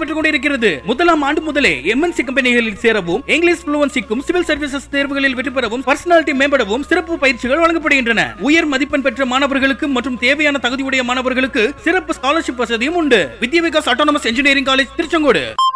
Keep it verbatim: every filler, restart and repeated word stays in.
நடைபெற்றுக் கொண்டிருக்கிறது. முதலாம் ஆண்டு முதலே எம்என்சி கம்பெனிகளில் சேரவும், இங்கிலீஷ் ஃப்ளூவன்சிக்கும், சிவில் சர்வீசஸ் தேர்வுகளில் வெற்றி பெறவும், பர்சனாலிட்டி மேம்படவும் சிறப்பு பயிற்சிகள் வழங்கப்படுகின்றன. உயர் மதிப்பெண் பெற்ற மாணவர்களுக்கு மற்றும் தேவையான தகுதியுடைய மாணவர்களுக்கு சிறப்பு ஸ்காலர்ஷிப் வசதியும் உண்டு. வித்யா Vikas autonomous engineering college, Tiruchengode.